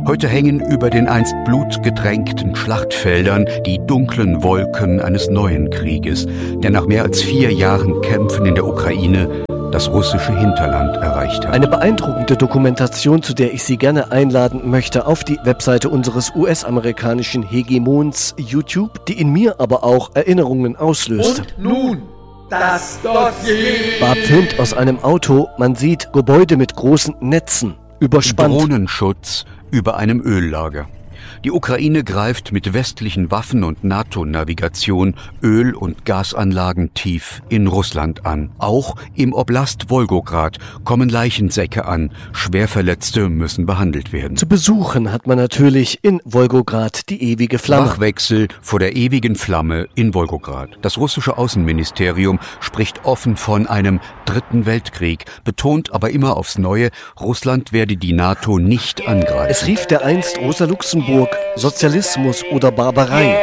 Heute hängen über den einst blutgetränkten Schlachtfeldern die dunklen Wolken eines neuen Krieges, der nach mehr als 4 Jahren Kämpfen in der Ukraine das russische Hinterland erreicht hat. Eine beeindruckende Dokumentation, zu der ich Sie gerne einladen möchte, auf die Webseite unseres US-amerikanischen Hegemons YouTube, die in mir aber auch Erinnerungen auslöst. Und nun das Dossier. Barb filmt aus einem Auto, man sieht Gebäude mit großen Netzen, überspannt. Drohnenschutz über einem Öllager. Die Ukraine greift mit westlichen Waffen und NATO-Navigation Öl- und Gasanlagen tief in Russland an. Auch im Oblast Wolgograd kommen Leichensäcke an. Schwerverletzte müssen behandelt werden. Zu besuchen hat man natürlich in Wolgograd die ewige Flamme. Wachwechsel vor der ewigen Flamme in Wolgograd. Das russische Außenministerium spricht offen von einem dritten Weltkrieg, betont aber immer aufs Neue, Russland werde die NATO nicht angreifen. Es rief dereinst Rosa Luxemburg Sozialismus oder Barbarei.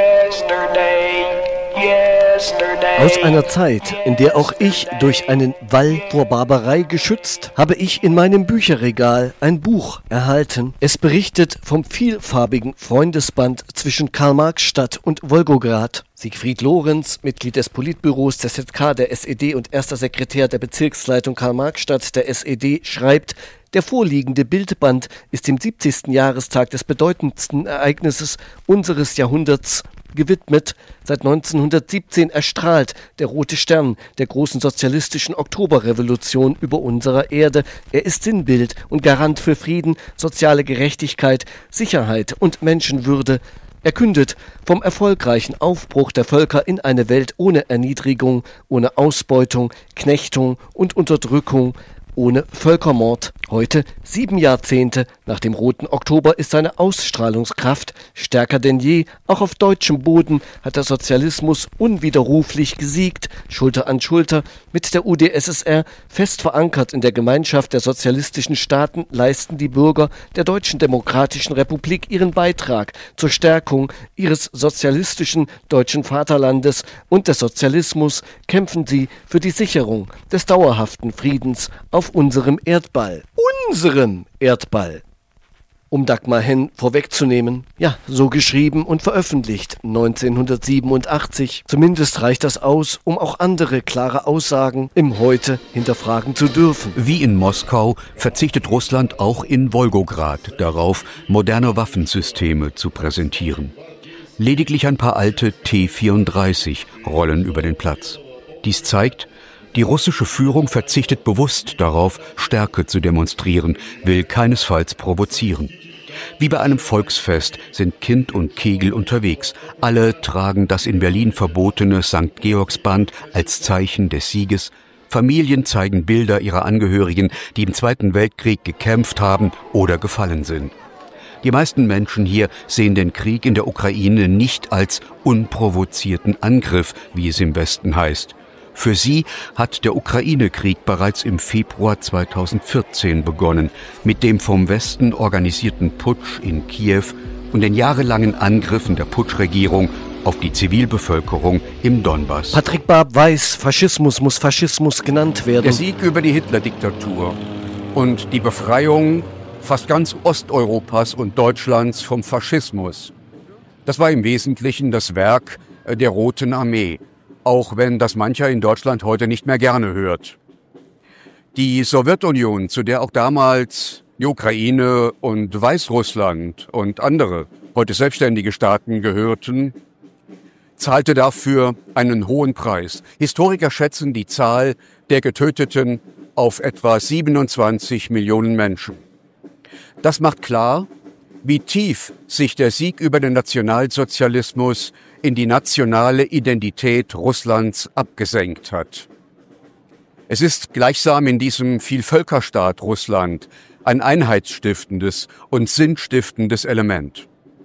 Aus einer Zeit, in der auch ich durch einen Wall vor Barbarei geschützt, habe ich in meinem Bücherregal ein Buch erhalten. Es berichtet vom vielfarbigen Freundesband zwischen Karl-Marx-Stadt und Wolgograd. Siegfried Lorenz, Mitglied des Politbüros der ZK der SED und erster Sekretär der Bezirksleitung Karl-Marx-Stadt der SED, schreibt: Der vorliegende Bildband ist dem 70. Jahrestag des bedeutendsten Ereignisses unseres Jahrhunderts gewidmet. Seit 1917 erstrahlt der rote Stern der großen sozialistischen Oktoberrevolution über unserer Erde. Er ist Sinnbild und Garant für Frieden, soziale Gerechtigkeit, Sicherheit und Menschenwürde. Er kündet vom erfolgreichen Aufbruch der Völker in eine Welt ohne Erniedrigung, ohne Ausbeutung, Knechtung und Unterdrückung, ohne Völkermord. Heute, 7 Jahrzehnte nach dem Roten Oktober, ist seine Ausstrahlungskraft stärker denn je. Auch auf deutschem Boden hat der Sozialismus unwiderruflich gesiegt, Schulter an Schulter mit der UdSSR. Fest verankert in der Gemeinschaft der sozialistischen Staaten leisten die Bürger der Deutschen Demokratischen Republik ihren Beitrag zur Stärkung ihres sozialistischen deutschen Vaterlandes und des Sozialismus. Kämpfen sie für die Sicherung des dauerhaften Friedens auf unserem Erdball. Unserem Erdball. Um Dagmar Henn vorwegzunehmen, ja, so geschrieben und veröffentlicht 1987. Zumindest reicht das aus, um auch andere klare Aussagen im Heute hinterfragen zu dürfen. Wie in Moskau verzichtet Russland auch in Wolgograd darauf, moderne Waffensysteme zu präsentieren. Lediglich ein paar alte T-34 rollen über den Platz. Dies zeigt, die russische Führung verzichtet bewusst darauf, Stärke zu demonstrieren, will keinesfalls provozieren. Wie bei einem Volksfest sind Kind und Kegel unterwegs. Alle tragen das in Berlin verbotene St. Georgsband als Zeichen des Sieges. Familien zeigen Bilder ihrer Angehörigen, die im Zweiten Weltkrieg gekämpft haben oder gefallen sind. Die meisten Menschen hier sehen den Krieg in der Ukraine nicht als unprovozierten Angriff, wie es im Westen heißt. Für sie hat der Ukraine-Krieg bereits im Februar 2014 begonnen, mit dem vom Westen organisierten Putsch in Kiew und den jahrelangen Angriffen der Putschregierung auf die Zivilbevölkerung im Donbass. Patrick Barb weiß, Faschismus muss Faschismus genannt werden. Der Sieg über die Hitler-Diktatur und die Befreiung fast ganz Osteuropas und Deutschlands vom Faschismus, das war im Wesentlichen das Werk der Roten Armee. Auch wenn das mancher in Deutschland heute nicht mehr gerne hört. Die Sowjetunion, zu der auch damals die Ukraine und Weißrussland und andere, heute selbstständige Staaten gehörten, zahlte dafür einen hohen Preis. Historiker schätzen die Zahl der Getöteten auf etwa 27 Millionen Menschen. Das macht klar, wie tief sich der Sieg über den Nationalsozialismus in die nationale Identität Russlands abgesenkt hat. Es ist gleichsam in diesem Vielvölkerstaat Russland ein einheitsstiftendes und sinnstiftendes Element.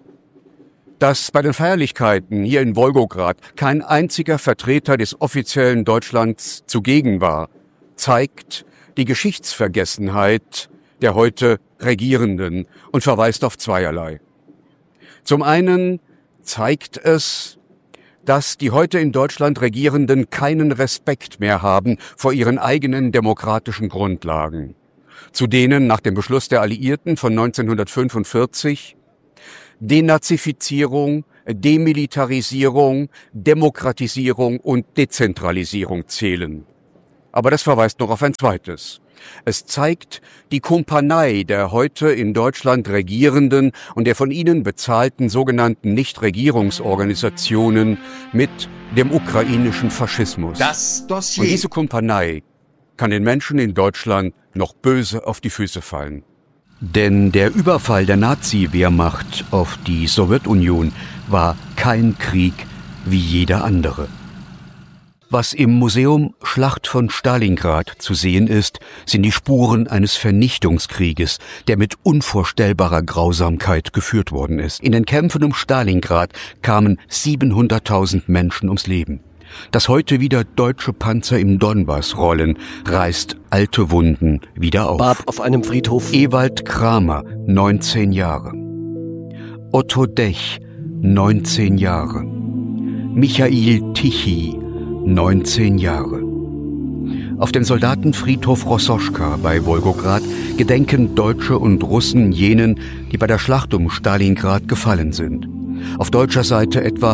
Dass bei den Feierlichkeiten hier in Wolgograd kein einziger Vertreter des offiziellen Deutschlands zugegen war, zeigt die Geschichtsvergessenheit der heute Regierenden und verweist auf zweierlei. Zum einen zeigt es, dass die heute in Deutschland Regierenden keinen Respekt mehr haben vor ihren eigenen demokratischen Grundlagen. zu denen nach dem Beschluss der Alliierten von 1945 Denazifizierung, Demilitarisierung, Demokratisierung und Dezentralisierung zählen. Aber das verweist noch auf ein zweites. Es zeigt die Kumpanei der heute in Deutschland regierenden und der von ihnen bezahlten sogenannten Nichtregierungsorganisationen mit dem ukrainischen Faschismus. Das Dossier. Und diese Kumpanei kann den Menschen in Deutschland noch böse auf die Füße fallen. Denn der Überfall der Nazi-Wehrmacht auf die Sowjetunion war kein Krieg wie jeder andere. Was im Museum Schlacht von Stalingrad zu sehen ist, sind die Spuren eines Vernichtungskrieges, der mit unvorstellbarer Grausamkeit geführt worden ist. In den Kämpfen um Stalingrad kamen 700.000 Menschen ums Leben. Dass heute wieder deutsche Panzer im Donbass rollen, reißt alte Wunden wieder auf. Barb auf einem Friedhof. Ewald Kramer, 19 Jahre. Otto Dech, 19 Jahre. Michail Tichy, 19 Jahre. Auf dem Soldatenfriedhof Rossoschka bei Wolgograd gedenken Deutsche und Russen jenen, die bei der Schlacht um Stalingrad gefallen sind. Auf deutscher Seite etwa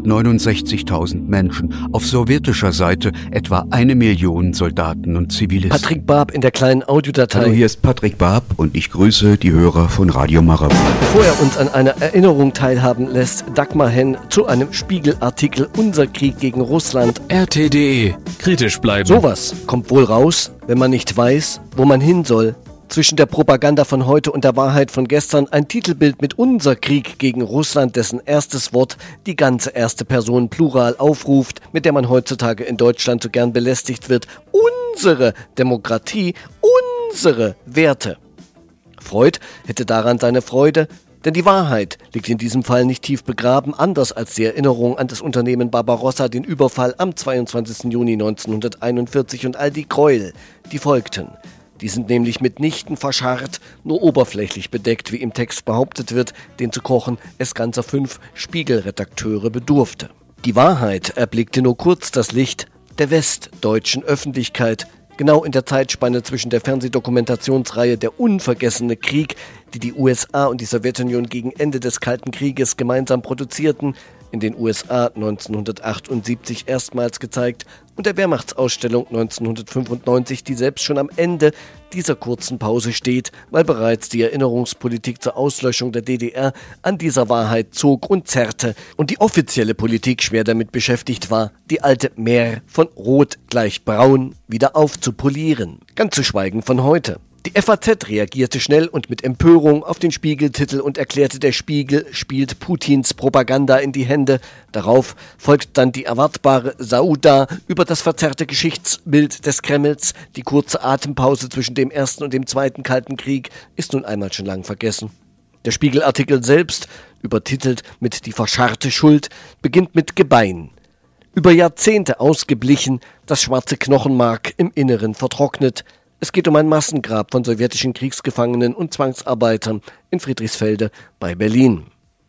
169.000 Menschen, auf sowjetischer Seite etwa 1 Million Soldaten und Zivilisten. Patrick Barb in der kleinen Audiodatei. Hallo, hier ist Patrick Barb und ich grüße die Hörer von Radio Marabu. Bevor er uns an einer Erinnerung teilhaben lässt, Dagmar Henn zu einem Spiegelartikel Unser Krieg gegen Russland. RT.de. Kritisch bleiben. Sowas kommt wohl raus, wenn man nicht weiß, wo man hin soll. Zwischen der Propaganda von heute und der Wahrheit von gestern ein Titelbild mit Unser Krieg gegen Russland, dessen erstes Wort die ganze erste Person Plural aufruft, mit der man heutzutage in Deutschland so gern belästigt wird. Unsere Demokratie, unsere Werte. Freud hätte daran seine Freude, denn die Wahrheit liegt in diesem Fall nicht tief begraben, anders als die Erinnerung an das Unternehmen Barbarossa, den Überfall am 22. Juni 1941 und all die Gräuel, die folgten. Die sind nämlich mitnichten verscharrt, nur oberflächlich bedeckt, wie im Text behauptet wird, den zu kochen es ganzer 5 Spiegelredakteure bedurfte. Die Wahrheit erblickte nur kurz das Licht der westdeutschen Öffentlichkeit, genau in der Zeitspanne zwischen der Fernsehdokumentationsreihe Der unvergessene Krieg, die die USA und die Sowjetunion gegen Ende des Kalten Krieges gemeinsam produzierten, in den USA 1978 erstmals gezeigt, und der Wehrmachtsausstellung 1995, die selbst schon am Ende dieser kurzen Pause steht, weil bereits die Erinnerungspolitik zur Auslöschung der DDR an dieser Wahrheit zog und zerrte und die offizielle Politik schwer damit beschäftigt war, die alte Mär von Rot gleich Braun wieder aufzupolieren. Ganz zu schweigen von heute. Die FAZ reagierte schnell und mit Empörung auf den Spiegeltitel und erklärte, der Spiegel spielt Putins Propaganda in die Hände. Darauf folgt dann die erwartbare Sauda über das verzerrte Geschichtsbild des Kremls. Die kurze Atempause zwischen dem ersten und dem zweiten Kalten Krieg ist nun einmal schon lang vergessen. Der Spiegelartikel selbst, übertitelt mit Die verscharrte Schuld, beginnt mit Gebein. Über Jahrzehnte ausgeblichen, das schwarze Knochenmark im Inneren vertrocknet. Es geht um ein Massengrab von sowjetischen Kriegsgefangenen und Zwangsarbeitern in Friedrichsfelde bei Berlin.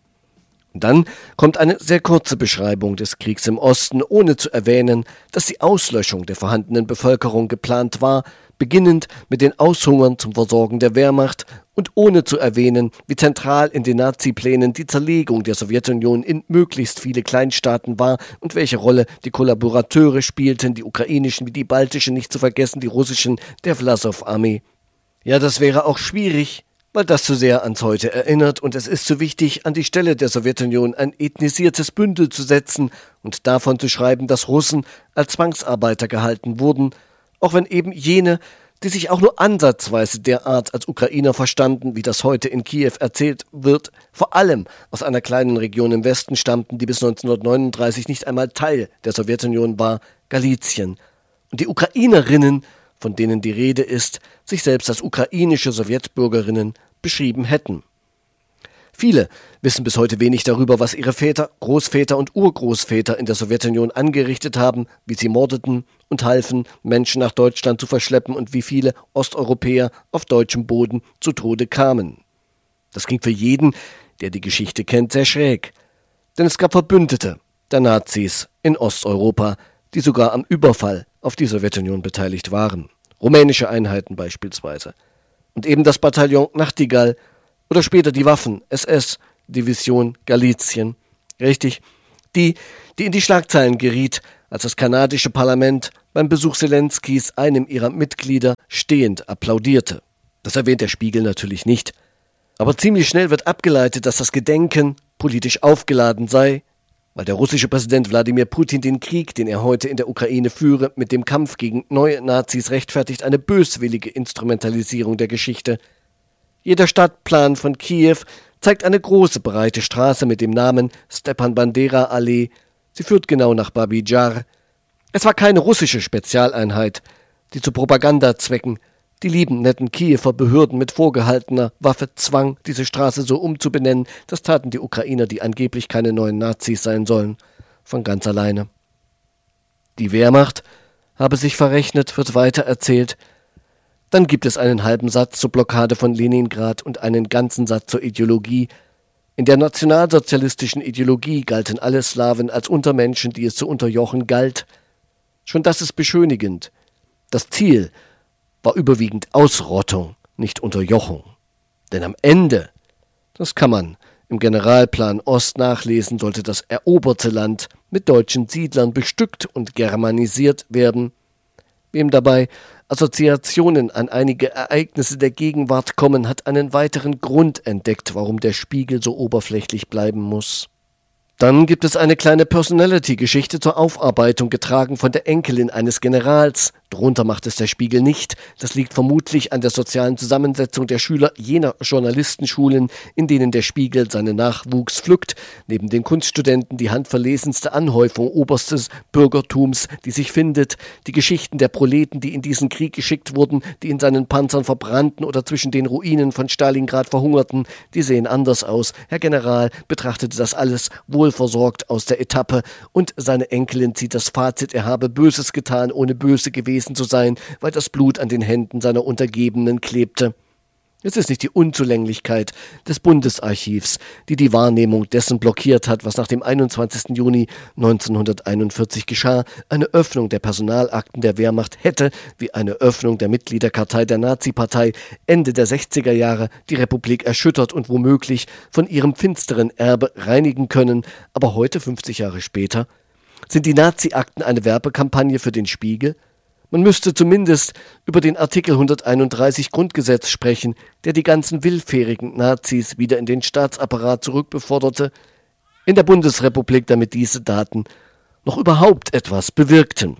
Und dann kommt eine sehr kurze Beschreibung des Kriegs im Osten, ohne zu erwähnen, dass die Auslöschung der vorhandenen Bevölkerung geplant war, beginnend mit den Aushungern zum Versorgen der Wehrmacht und ohne zu erwähnen, wie zentral in den Nazi-Plänen die Zerlegung der Sowjetunion in möglichst viele Kleinstaaten war und welche Rolle die Kollaborateure spielten, die ukrainischen wie die baltischen, nicht zu vergessen die russischen, der Wlasow-Armee. Ja, das wäre auch schwierig, weil das zu sehr ans Heute erinnert und es ist zu wichtig, an die Stelle der Sowjetunion ein ethnisiertes Bündel zu setzen und davon zu schreiben, dass Russen als Zwangsarbeiter gehalten wurden, auch wenn eben jene, die sich auch nur ansatzweise derart als Ukrainer verstanden, wie das heute in Kiew erzählt wird, vor allem aus einer kleinen Region im Westen stammten, die bis 1939 nicht einmal Teil der Sowjetunion war, Galizien. Und die Ukrainerinnen, von denen die Rede ist, sich selbst als ukrainische Sowjetbürgerinnen beschrieben hätten. Viele wissen bis heute wenig darüber, was ihre Väter, Großväter und Urgroßväter in der Sowjetunion angerichtet haben, wie sie mordeten und halfen, Menschen nach Deutschland zu verschleppen und wie viele Osteuropäer auf deutschem Boden zu Tode kamen. Das klingt für jeden, der die Geschichte kennt, sehr schräg. Denn es gab Verbündete der Nazis in Osteuropa, die sogar am Überfall auf die Sowjetunion beteiligt waren. Rumänische Einheiten beispielsweise. Und eben das Bataillon Nachtigall oder später die Waffen-SS-Division Galizien. Richtig, die in die Schlagzeilen geriet, als das kanadische Parlament beim Besuch Zelenskys einem ihrer Mitglieder stehend applaudierte. Das erwähnt der Spiegel natürlich nicht. Aber ziemlich schnell wird abgeleitet, dass das Gedenken politisch aufgeladen sei, weil der russische Präsident Wladimir Putin den Krieg, den er heute in der Ukraine führe, mit dem Kampf gegen neue Nazis rechtfertigt, eine böswillige Instrumentalisierung der Geschichte. Jeder Stadtplan von Kiew zeigt eine große, breite Straße mit dem Namen Stepan-Bandera-Allee. Sie führt genau nach Babi Jar. Es war keine russische Spezialeinheit, die zu Propagandazwecken die lieben, netten Kiewer Behörden mit vorgehaltener Waffe zwang, diese Straße so umzubenennen. Das taten die Ukrainer, die angeblich keine neuen Nazis sein sollen, von ganz alleine. Die Wehrmacht habe sich verrechnet, wird weiter erzählt. Dann gibt es einen halben Satz zur Blockade von Leningrad und einen ganzen Satz zur Ideologie. In der nationalsozialistischen Ideologie galten alle Slawen als Untermenschen, die es zu unterjochen galt. Schon das ist beschönigend. Das Ziel war überwiegend Ausrottung, nicht Unterjochung. Denn am Ende, das kann man im Generalplan Ost nachlesen, sollte das eroberte Land mit deutschen Siedlern bestückt und germanisiert werden. Wem dabei Assoziationen an einige Ereignisse der Gegenwart kommen, hat einen weiteren Grund entdeckt, warum der Spiegel so oberflächlich bleiben muss. Dann gibt es eine kleine Personality-Geschichte zur Aufarbeitung, getragen von der Enkelin eines Generals. Drunter macht es der Spiegel nicht. Das liegt vermutlich an der sozialen Zusammensetzung der Schüler jener Journalistenschulen, in denen der Spiegel seinen Nachwuchs pflückt. Neben den Kunststudenten die handverlesenste Anhäufung oberstes Bürgertums, die sich findet. Die Geschichten der Proleten, die in diesen Krieg geschickt wurden, die in seinen Panzern verbrannten oder zwischen den Ruinen von Stalingrad verhungerten, die sehen anders aus. Herr General betrachtete das alles wohlversorgt aus der Etappe und seine Enkelin zieht das Fazit, er habe Böses getan, ohne böse gewesen zu sein, weil das Blut an den Händen seiner Untergebenen klebte. Es ist nicht die Unzulänglichkeit des Bundesarchivs, die die Wahrnehmung dessen blockiert hat, was nach dem 21. Juni 1941 geschah. Eine Öffnung der Personalakten der Wehrmacht hätte, wie eine Öffnung der Mitgliederkartei der Nazi-Partei Ende der 60er Jahre, die Republik erschüttert und womöglich von ihrem finsteren Erbe reinigen können. Aber heute, 50 Jahre später, sind die Nazi-Akten eine Werbekampagne für den Spiegel? Man müsste zumindest über den Artikel 131 Grundgesetz sprechen, der die ganzen willfährigen Nazis wieder in den Staatsapparat zurückbeförderte, in der Bundesrepublik, damit diese Daten noch überhaupt etwas bewirkten.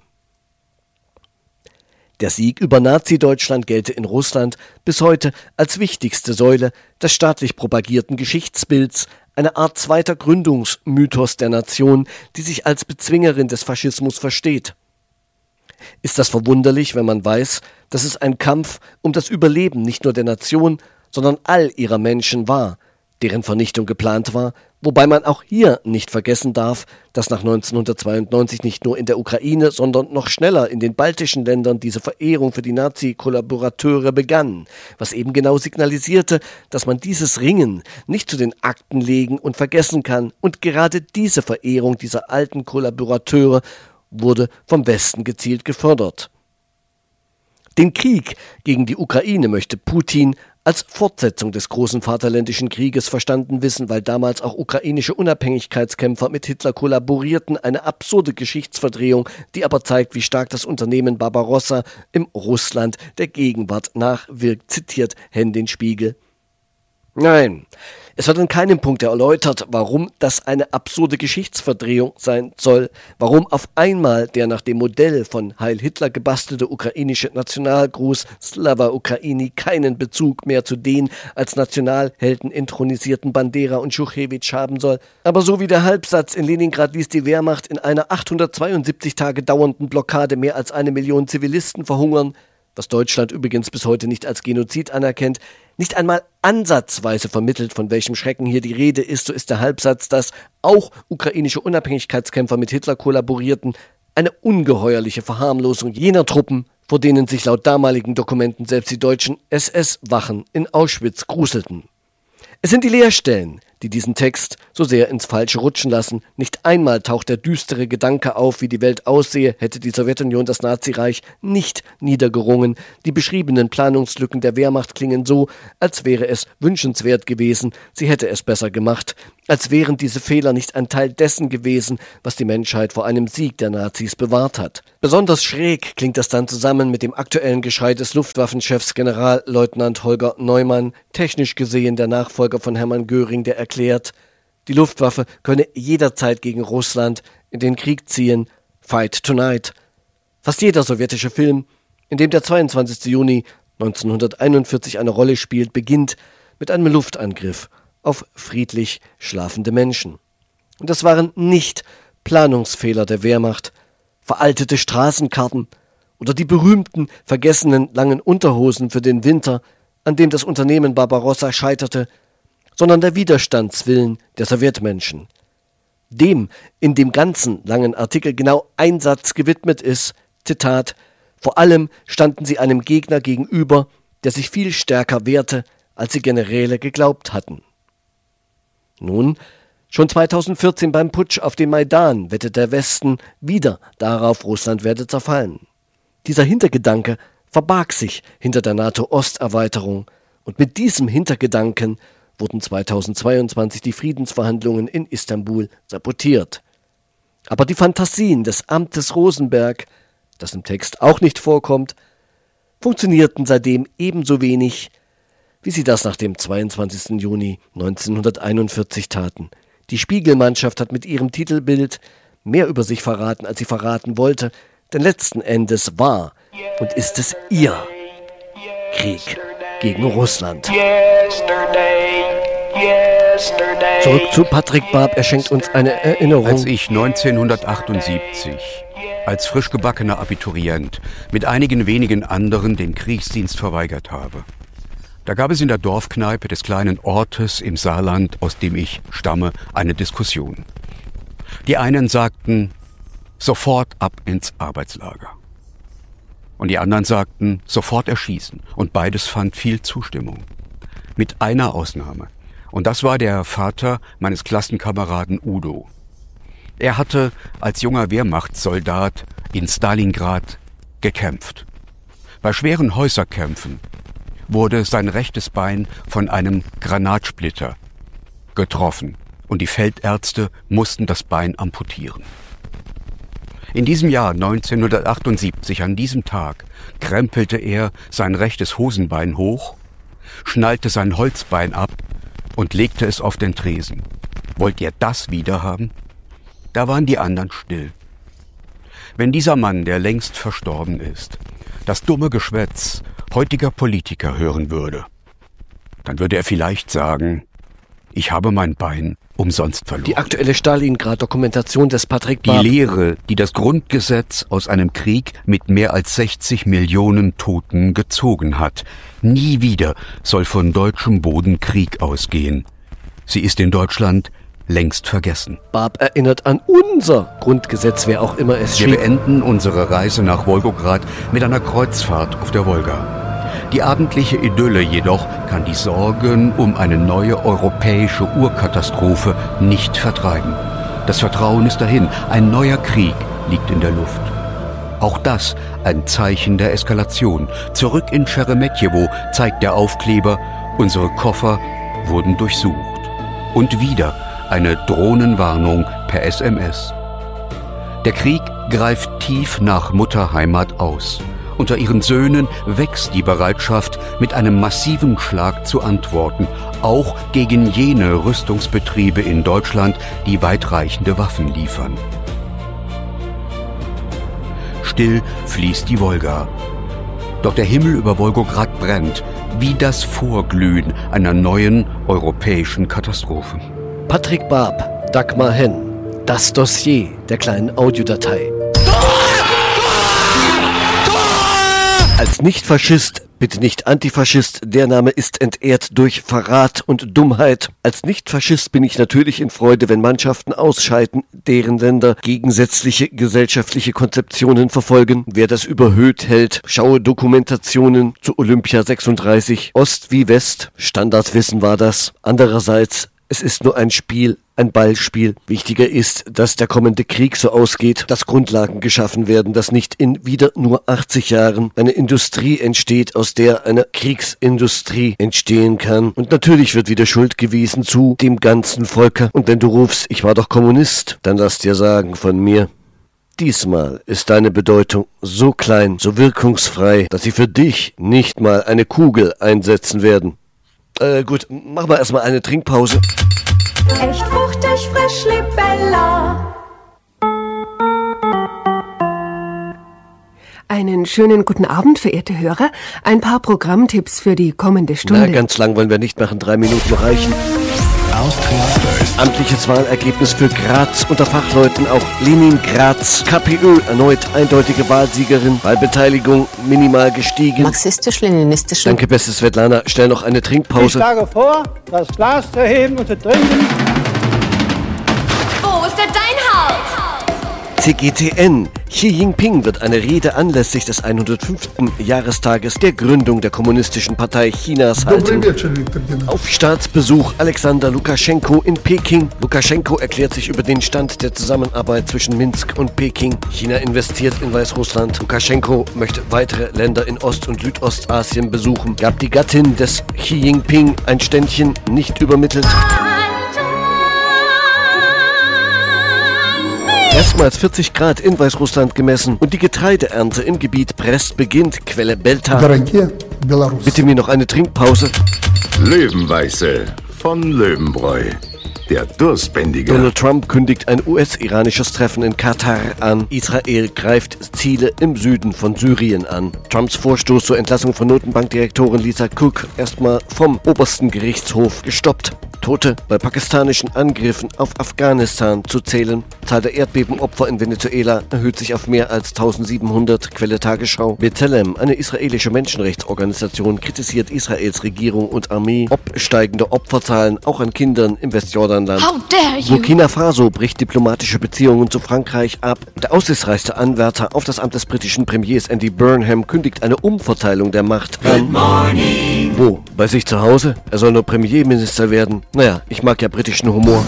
Der Sieg über Nazi-Deutschland gelte in Russland bis heute als wichtigste Säule des staatlich propagierten Geschichtsbilds, eine Art zweiter Gründungsmythos der Nation, die sich als Bezwingerin des Faschismus versteht. Ist das verwunderlich, wenn man weiß, dass es ein Kampf um das Überleben nicht nur der Nation, sondern all ihrer Menschen war, deren Vernichtung geplant war, wobei man auch hier nicht vergessen darf, dass nach 1992 nicht nur in der Ukraine, sondern noch schneller in den baltischen Ländern diese Verehrung für die Nazi-Kollaborateure begann, was eben genau signalisierte, dass man dieses Ringen nicht zu den Akten legen und vergessen kann, und gerade diese Verehrung dieser alten Kollaborateure wurde vom Westen gezielt gefördert. Den Krieg gegen die Ukraine möchte Putin als Fortsetzung des großen Vaterländischen Krieges verstanden wissen, weil damals auch ukrainische Unabhängigkeitskämpfer mit Hitler kollaborierten, eine absurde Geschichtsverdrehung, die aber zeigt, wie stark das Unternehmen Barbarossa im Russland der Gegenwart nachwirkt, zitiert Henn den Spiegel. Nein, es wird an keinem Punkt erläutert, warum das eine absurde Geschichtsverdrehung sein soll, warum auf einmal der nach dem Modell von Heil Hitler gebastelte ukrainische Nationalgruß Slava Ukraini keinen Bezug mehr zu den als Nationalhelden inthronisierten Bandera und Schuchewitsch haben soll. Aber so wie der Halbsatz, in Leningrad ließ die Wehrmacht in einer 872 Tage dauernden Blockade mehr als 1 Million Zivilisten verhungern, was Deutschland übrigens bis heute nicht als Genozid anerkennt, nicht einmal ansatzweise vermittelt, von welchem Schrecken hier die Rede ist, so ist der Halbsatz, dass auch ukrainische Unabhängigkeitskämpfer mit Hitler kollaborierten, eine ungeheuerliche Verharmlosung jener Truppen, vor denen sich laut damaligen Dokumenten selbst die deutschen SS-Wachen in Auschwitz gruselten. Es sind die Leerstellen, die diesen Text so sehr ins Falsche rutschen lassen. Nicht einmal taucht der düstere Gedanke auf, wie die Welt aussehe, hätte die Sowjetunion das Nazireich nicht niedergerungen. Die beschriebenen Planungslücken der Wehrmacht klingen so, als wäre es wünschenswert gewesen, sie hätte es besser gemacht, als wären diese Fehler nicht ein Teil dessen gewesen, was die Menschheit vor einem Sieg der Nazis bewahrt hat. Besonders schräg klingt das dann zusammen mit dem aktuellen Geschrei des Luftwaffenchefs Generalleutnant Holger Neumann, technisch gesehen der Nachfolger von Hermann Göring, der erklärt, die Luftwaffe könne jederzeit gegen Russland in den Krieg ziehen. Fight tonight. Fast jeder sowjetische Film, in dem der 22. Juni 1941 eine Rolle spielt, beginnt mit einem Luftangriff auf friedlich schlafende Menschen. Und das waren nicht Planungsfehler der Wehrmacht, veraltete Straßenkarten oder die berühmten, vergessenen langen Unterhosen für den Winter, an dem das Unternehmen Barbarossa scheiterte, sondern der Widerstandswillen der Sowjetmenschen. Dem in dem ganzen langen Artikel genau ein Satz gewidmet ist, Zitat, vor allem standen sie einem Gegner gegenüber, der sich viel stärker wehrte, als die Generäle geglaubt hatten. Nun, schon 2014 beim Putsch auf dem Maidan wettet der Westen wieder darauf, Russland werde zerfallen. Dieser Hintergedanke verbarg sich hinter der NATO-Osterweiterung und mit diesem Hintergedanken wurden 2022 die Friedensverhandlungen in Istanbul sabotiert. Aber die Fantasien des Amtes Rosenberg, das im Text auch nicht vorkommt, funktionierten seitdem ebenso wenig, wie sie das nach dem 22. Juni 1941 taten. Die Spiegelmannschaft hat mit ihrem Titelbild mehr über sich verraten, als sie verraten wollte, denn letzten Endes war und ist es ihr Krieg gegen Russland. Zurück zu Patrick Barb, er schenkt uns eine Erinnerung. Als ich 1978 als frisch gebackener Abiturient mit einigen wenigen anderen den Kriegsdienst verweigert habe, da gab es in der Dorfkneipe des kleinen Ortes im Saarland, aus dem ich stamme, eine Diskussion. Die einen sagten, sofort ab ins Arbeitslager. Und die anderen sagten, sofort erschießen. Und beides fand viel Zustimmung. Mit einer Ausnahme. Und das war der Vater meines Klassenkameraden Udo. Er hatte als junger Wehrmachtssoldat in Stalingrad gekämpft. Bei schweren Häuserkämpfen wurde sein rechtes Bein von einem Granatsplitter getroffen und die Feldärzte mussten das Bein amputieren. In diesem Jahr 1978, an diesem Tag, krempelte er sein rechtes Hosenbein hoch, schnallte sein Holzbein ab und legte es auf den Tresen. Wollt ihr das wiederhaben? Da waren die anderen still. Wenn dieser Mann, der längst verstorben ist, das dumme Geschwätz heutiger Politiker hören würde, dann würde er vielleicht sagen, ich habe mein Bein umsonst verloren. Die aktuelle Stalingrad-Dokumentation des Patrick Barb. Die Lehre, die das Grundgesetz aus einem Krieg mit mehr als 60 Millionen Toten gezogen hat. Nie wieder soll von deutschem Boden Krieg ausgehen. Sie ist in Deutschland längst vergessen. Barb erinnert an unser Grundgesetz, wer auch immer es schrieb. Wir beenden unsere Reise nach Wolgograd mit einer Kreuzfahrt auf der Wolga. Die abendliche Idylle jedoch kann die Sorgen um eine neue europäische Urkatastrophe nicht vertreiben. Das Vertrauen ist dahin, ein neuer Krieg liegt in der Luft. Auch das ein Zeichen der Eskalation. Zurück in Scheremetjewo zeigt der Aufkleber, unsere Koffer wurden durchsucht. Und wieder eine Drohnenwarnung per SMS. Der Krieg greift tief nach Mutterheimat aus. Unter ihren Söhnen wächst die Bereitschaft, mit einem massiven Schlag zu antworten, auch gegen jene Rüstungsbetriebe in Deutschland, die weitreichende Waffen liefern. Still fließt die Wolga. Doch der Himmel über Wolgograd brennt, wie das Vorglühen einer neuen europäischen Katastrophe. Patrick Barb, Dagmar Henn, das Dossier der kleinen Audiodatei. Als Nicht-Faschist Bitte nicht Antifaschist, der Name ist entehrt durch Verrat und Dummheit. Als Nicht-Faschist bin ich natürlich in Freude, wenn Mannschaften ausscheiden, deren Länder gegensätzliche gesellschaftliche Konzeptionen verfolgen. Wer das überhöht hält, schaue Dokumentationen zu Olympia 36, Ost wie West. Standardwissen war das. Andererseits, es ist nur ein Spiel. Ein Ballspiel. Wichtiger ist, dass der kommende Krieg so ausgeht, dass Grundlagen geschaffen werden, dass nicht in wieder nur 80 Jahren eine Industrie entsteht, aus der eine Kriegsindustrie entstehen kann. Und natürlich wird wieder Schuld gewiesen zu dem ganzen Volke. Und wenn du rufst, ich war doch Kommunist, dann lass dir sagen von mir, diesmal ist deine Bedeutung so klein, so wirkungsfrei, dass sie für dich nicht mal eine Kugel einsetzen werden. Gut, machen wir erstmal eine Trinkpause. Echt fruchtig, frisch, Libella. Einen schönen guten Abend, verehrte Hörer. Ein paar Programmtipps für die kommende Stunde. Na, ganz lang wollen wir nicht machen, 3 Minuten reichen. Amtliches Wahlergebnis für Graz unter Fachleuten, auch Lenin-Graz. KPÖ erneut eindeutige Wahlsiegerin, Wahlbeteiligung minimal gestiegen. Marxistisch-leninistisch. Danke, beste Svetlana. Schnell noch eine Trinkpause. Ich schlage vor, das Glas zu heben und zu trinken. Wo ist denn dein Haus? CGTN. Xi Jinping wird eine Rede anlässlich des 105. Jahrestages der Gründung der Kommunistischen Partei Chinas halten. Auf Staatsbesuch Alexander Lukaschenko in Peking. Lukaschenko erklärt sich über den Stand der Zusammenarbeit zwischen Minsk und Peking. China investiert in Weißrussland. Lukaschenko möchte weitere Länder in Ost- und Südostasien besuchen. Gab die Gattin des Xi Jinping ein Ständchen, nicht übermittelt. Erstmals 40 Grad in Weißrussland gemessen und die Getreideernte im Gebiet Brest beginnt. Quelle Belta. Bitte mir noch eine Trinkpause. Löwenweiße von Löwenbräu. Der Durstbändiger. Donald Trump kündigt ein US-iranisches Treffen in Katar an. Israel greift Ziele im Süden von Syrien an. Trumps Vorstoß zur Entlassung von Notenbankdirektorin Lisa Cook erstmal vom obersten Gerichtshof gestoppt. Tote bei pakistanischen Angriffen auf Afghanistan zu zählen. Zahl der Erdbebenopfer in Venezuela erhöht sich auf mehr als 1700. Quelle Tagesschau. B'Tselem, eine israelische Menschenrechtsorganisation, kritisiert Israels Regierung und Armee ob steigende Opferzahlen auch an Kindern im Westjordanland. How dare you? Burkina Faso bricht diplomatische Beziehungen zu Frankreich ab. Der aussichtsreichste Anwärter auf das Amt des britischen Premiers Andy Burnham kündigt eine Umverteilung der Macht an. Wo? Bei sich zu Hause? Er soll nur Premierminister werden. Naja, ich mag ja britischen Humor.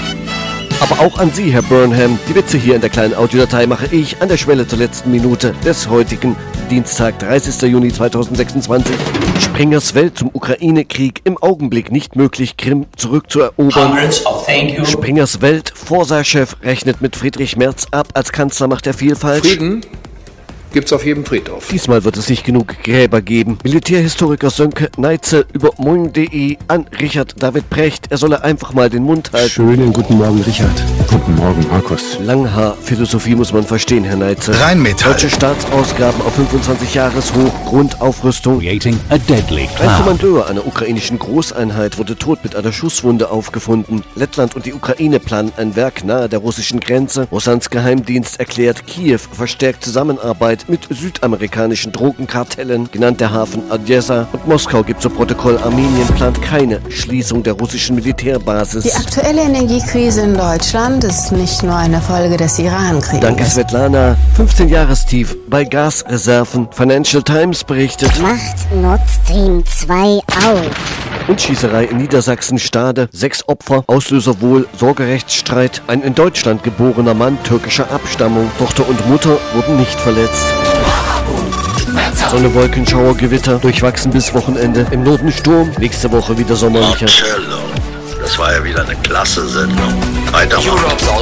Aber auch an Sie, Herr Burnham. Die Witze hier in der kleinen Audiodatei mache ich an der Schwelle zur letzten Minute des heutigen Dienstag, 30. Juni 2026. Springers Welt zum Ukraine-Krieg. Im Augenblick nicht möglich, Krim zurückzuerobern. Springers Welt, Forsa-Chef, rechnet mit Friedrich Merz ab als Kanzlermacht der Vielfalt. Frieden gibt's auf jedem Friedhof. Diesmal wird es nicht genug Gräber geben. Militärhistoriker Sönke Neitzel über moin.de an Richard David Precht. Er solle einfach mal den Mund halten. Schönen guten Morgen, Richard. Guten Morgen, Markus. Langhaar-Philosophie muss man verstehen, Herr Neitzel. Rheinmetall. Deutsche Staatsausgaben auf 25 Jahreshoch, Grundaufrüstung. Creating a deadly Ein cloud. Kommandeur einer ukrainischen Großeinheit wurde tot mit einer Schusswunde aufgefunden. Lettland und die Ukraine planen ein Werk nahe der russischen Grenze. Russlands Geheimdienst erklärt, Kiew verstärkt Zusammenarbeit mit südamerikanischen Drogenkartellen, genannt der Hafen Odessa. Und Moskau gibt zu Protokoll, Armenien plant keine Schließung der russischen Militärbasis. Die aktuelle Energiekrise in Deutschland ist nicht nur eine Folge des Iran-Krieges. Danke, Svetlana. 15 Jahrestief bei Gasreserven. Financial Times berichtet. Macht Nord Stream 2 auf. Und Schießerei in Niedersachsen-Stade. 6 Opfer, Auslöser wohl Sorgerechtsstreit. Ein in Deutschland geborener Mann türkischer Abstammung. Tochter und Mutter wurden nicht verletzt. Sonne, Wolkenschauer, Gewitter, durchwachsen bis Wochenende. Im Norden Sturm, nächste Woche wieder sommerlicher. Das war ja wieder eine klasse Sendung. Weitermachen.